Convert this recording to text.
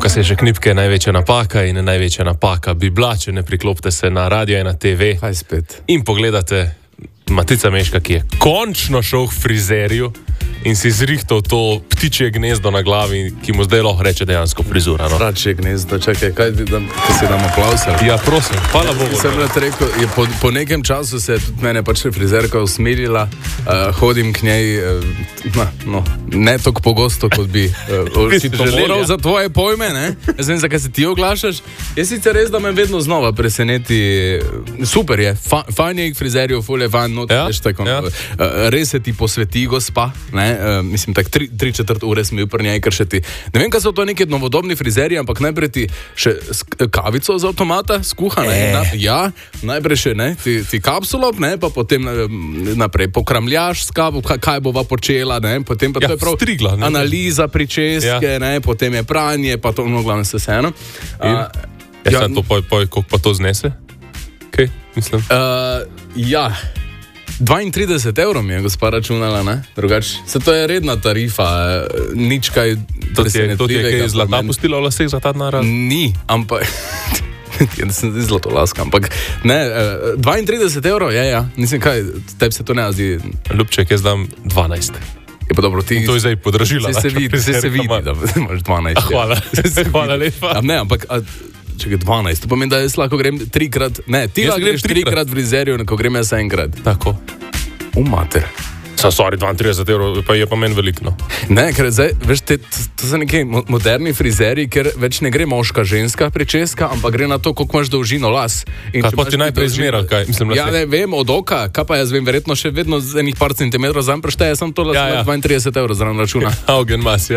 Luka Sešek Knipke je največja napaka in največja napaka bi bila, če ne priklopite se na Radio 1 TV. Kaj spet? In pogledate Matica Meška, ki je končno šel k frizerju in si zrihtal to ptičje gnezdo na glavi, ki mu zdaj lahko reče dejansko frizura. No? Ptičje gnezdo, čakaj, kaj si dam aplauz? Ja, prosim, hvala Bogu. Sem rekel, po nekem času se je tudi mene pač frizerka usmerila, hodim k njej, ne tako pogosto, kot bi očitno moral za tvoje pojme, ne? Jaz vem, zakaj se ti oglašaš. Je sicer res, da me vedno znova preseneti, super je, fajn je k frizerju, ful je fajn, res se ti posveti gospa, ne? Mislim, tak 3/4 ure smo pri njej kršiti. Ne vem, kaj so to neki novodobni frizerji, ampak najprej ti še kavico z avtomata skuha, ja, najprej še, ne, ti kapsulo, ne, pa potem naprej pokramljaš s kavo, kaj bova počela, ne, potem pa to je prav strigla, ne, analiza pričeske, ne, potem je pranje, pa to glavno se vseeno. To koliko pa to znese? Kaj, mislim? Ja, 32 evrov mi je gospa računala, ne? Drugač, se to je redna tarifa, nič kaj presenetljivega. To ti je kaj zlata pustila v laseh za ta denar? Ni, ampak ja, sem zdaj zlato laska, ampak ne, 32 evrov, ja, mislim kaj, tebi se to ne zdi. Ljubček, jaz dam 12. Je pa dobro, ti... To je zdaj podražila. Se vidi, da imaš 12. Hvala lepa. Ne, ampak... Čekaj, 12, to pomeni, da jaz lahko grem 3-krat, ne, ti lahko greš 3-krat v frizerju, ko grem jaz enkrat. Tako. Mater. Sorry, 32 evrov, pa je pa meni veliko, no. Ne, ker zdaj, veš, to so neki moderni frizeri, ker več ne gre moška, ženska pričeska, ampak gre na to, koliko imaš dolžino las. Kaj pa ti najprej izmeral, kaj? Mislim, ja, ne vem, od oka, kaj pa jaz vem, verjetno še vedno z enih par centimetrov zam prešteje, sem to las 32 evrov zraven računa. Augen mas, ja.